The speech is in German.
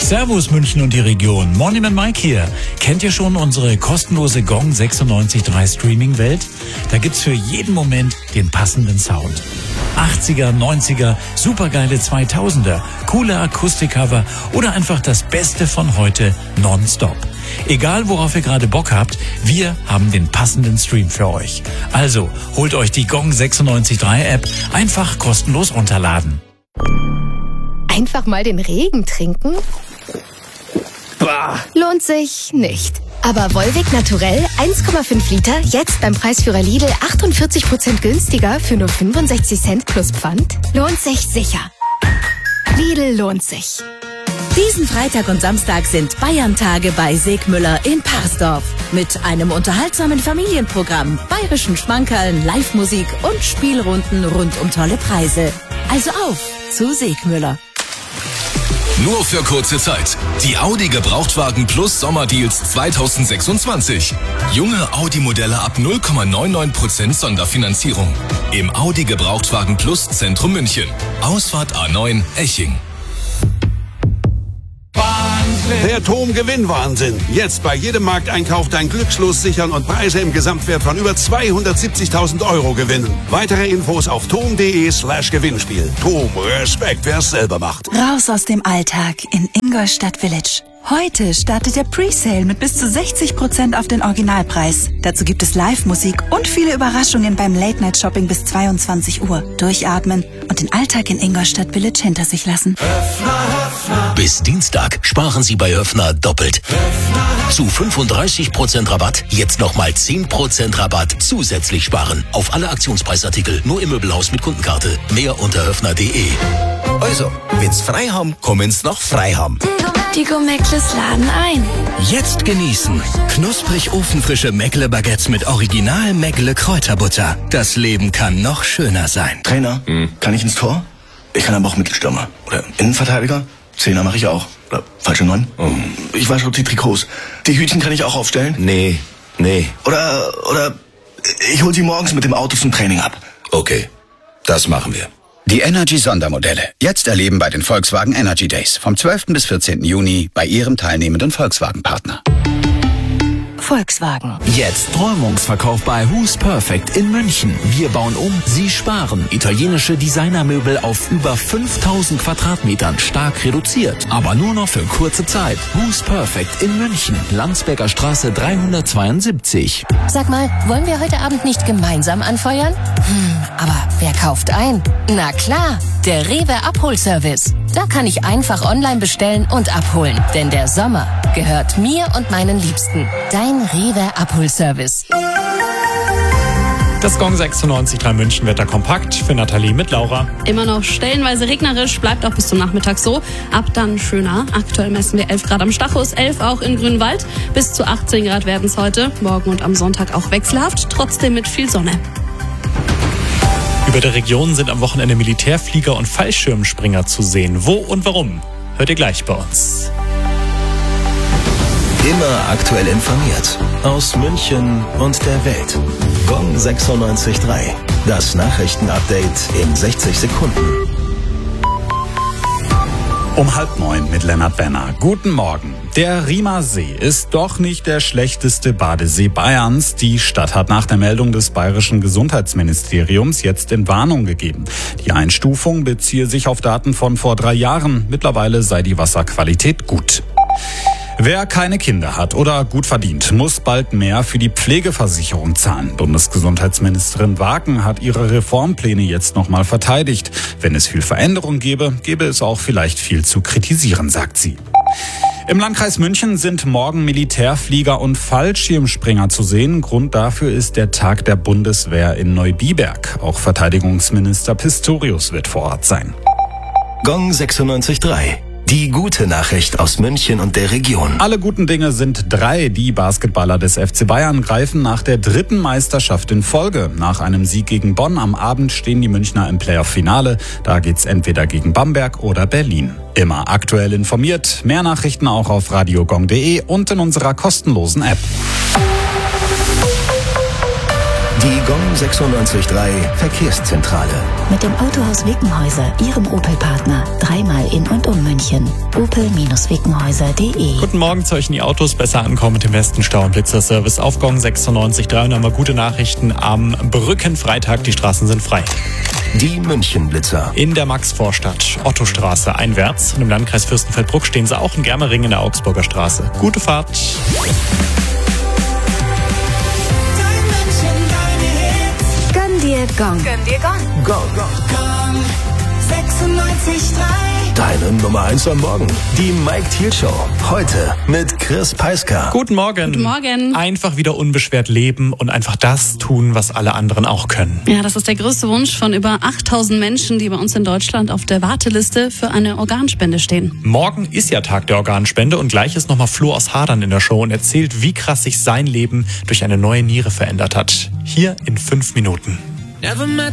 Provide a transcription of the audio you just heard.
Servus München und die Region. Morning and Mike hier. Kennt ihr schon unsere kostenlose Gong 96.3 Streaming-Welt? Da gibt's für jeden Moment den passenden Sound. 80er, 90er, supergeile 2000er, coole Akustikcover oder einfach das Beste von heute nonstop. Egal worauf ihr gerade Bock habt, wir haben den passenden Stream für euch. Also holt euch die Gong 96.3 App einfach kostenlos runterladen. Einfach mal den Regen trinken? Bah. Lohnt sich nicht. Aber Volvic Naturell 1,5 Liter, jetzt beim Preisführer Lidl 48% günstiger für nur 65 Cent plus Pfand? Lohnt sich sicher. Lidl lohnt sich. Diesen Freitag und Samstag sind Bayern-Tage bei Segmüller in Parsdorf. Mit einem unterhaltsamen Familienprogramm, bayerischen Schmankerln, Live-Musik und Spielrunden rund um tolle Preise. Also auf zu Segmüller. Nur für kurze Zeit. Die Audi Gebrauchtwagen Plus Sommerdeals 2026. Junge Audi-Modelle ab 0,99% Sonderfinanzierung. Im Audi Gebrauchtwagen Plus Zentrum München. Ausfahrt A9 Eching. Der TOM-Gewinnwahnsinn. Jetzt bei jedem Markteinkauf dein Glückslos sichern und Preise im Gesamtwert von über 270.000 € gewinnen. Weitere Infos auf tom.de/Gewinnspiel. TOM, Respekt, wer es selber macht. Raus aus dem Alltag in Ingolstadt Village. Heute startet der Presale mit bis zu 60% auf den Originalpreis. Dazu gibt es Live-Musik und viele Überraschungen beim Late-Night-Shopping bis 22 Uhr. Durchatmen und den Alltag in Ingolstadt Village hinter sich lassen. Bis Dienstag sparen Sie bei Höffner doppelt. Zu 35% Rabatt, jetzt nochmal 10% Rabatt zusätzlich sparen. Auf alle Aktionspreisartikel, nur im Möbelhaus mit Kundenkarte. Mehr unter höffner.de. Also, wenn's frei haben, kommen's noch frei haben. Die Go-Meckles laden ein. Jetzt genießen. Knusprig ofenfrische Meckle-Baguettes mit Original Meckle-Kräuterbutter. Das Leben kann noch schöner sein. Trainer, kann ich ins Tor? Ich kann aber auch Mittelstürmer. Oder Innenverteidiger? Zehner mache ich auch. Oder falsche 9? Ich wasche die Trikots. Die Hütchen kann ich auch aufstellen? Nee. Oder ich hol sie morgens mit dem Auto zum Training ab. Okay, das machen wir. Die Energy-Sondermodelle. Jetzt erleben bei den Volkswagen Energy Days. Vom 12. bis 14. Juni bei Ihrem teilnehmenden Volkswagen-Partner. Volkswagen. Jetzt Räumungsverkauf bei Who's Perfect in München. Wir bauen um, Sie sparen. Italienische Designermöbel auf über 5000 Quadratmetern, stark reduziert. Aber nur noch für kurze Zeit. Who's Perfect in München. Landsberger Straße 372. Sag mal, wollen wir heute Abend nicht gemeinsam anfeuern? Aber wer kauft ein? Na klar, der Rewe Abholservice. Da kann ich einfach online bestellen und abholen. Denn der Sommer gehört mir und meinen Liebsten. Dein Rewe Abholservice. Das Gong 96.3 München Wetter kompakt für Nathalie mit Laura. Immer noch stellenweise regnerisch, bleibt auch bis zum Nachmittag so. Ab dann schöner. Aktuell messen wir 11 Grad am Stachus, 11 auch in Grünwald. Bis zu 18 Grad werden es heute. Morgen und am Sonntag auch wechselhaft, trotzdem mit viel Sonne. Über der Region sind am Wochenende Militärflieger und Fallschirmspringer zu sehen. Wo und warum? Hört ihr gleich bei uns. Immer aktuell informiert. Aus München und der Welt. Gong 96.3. Das Nachrichtenupdate in 60 Sekunden. Um 8:30 mit Lennart Benner. Guten Morgen. Der Riemer See ist doch nicht der schlechteste Badesee Bayerns. Die Stadt hat nach der Meldung des bayerischen Gesundheitsministeriums jetzt in Warnung gegeben. Die Einstufung beziehe sich auf Daten von vor 3 Jahren. Mittlerweile sei die Wasserqualität gut. Wer keine Kinder hat oder gut verdient, muss bald mehr für die Pflegeversicherung zahlen. Bundesgesundheitsministerin Wagen hat ihre Reformpläne jetzt nochmal verteidigt. Wenn es viel Veränderung gäbe es auch vielleicht viel zu kritisieren, sagt sie. Im Landkreis München sind morgen Militärflieger und Fallschirmspringer zu sehen. Grund dafür ist der Tag der Bundeswehr in Neubiberg. Auch Verteidigungsminister Pistorius wird vor Ort sein. Gong 96.3. Die gute Nachricht aus München und der Region. Alle guten Dinge sind 3. Die Basketballer des FC Bayern greifen nach der 3. Meisterschaft in Folge. Nach einem Sieg gegen Bonn am Abend stehen die Münchner im Playoff-Finale. Da geht's entweder gegen Bamberg oder Berlin. Immer aktuell informiert. Mehr Nachrichten auch auf radiogong.de und in unserer kostenlosen App. Die Gong 96.3 Verkehrszentrale. Mit dem Autohaus Wickenhäuser, Ihrem Opel-Partner. Dreimal in und um München. opel-wickenhäuser.de. Guten Morgen, zu euch in die Autos. Besser ankommen mit dem Westenstau und Blitzerservice auf Gong 96.3. Und haben wir gute Nachrichten am Brückenfreitag. Die Straßen sind frei. Die München-Blitzer. In der Maxvorstadt, Ottostraße einwärts. Und im Landkreis Fürstenfeldbruck stehen sie auch in Germering in der Augsburger Straße. Gute Fahrt. Gönn dir Gong. Gong. 96.3. Deine Nummer 1 am Morgen. Die Mike Thiel Show. Heute mit Chris Peiska. Guten Morgen. Guten Morgen. Einfach wieder unbeschwert leben und einfach das tun, was alle anderen auch können. Ja, das ist der größte Wunsch von über 8000 Menschen, die bei uns in Deutschland auf der Warteliste für eine Organspende stehen. Morgen ist ja Tag der Organspende und gleich ist nochmal Flo aus Hadern in der Show und erzählt, wie krass sich sein Leben durch eine neue Niere verändert hat. Hier in 5 Minuten. Never met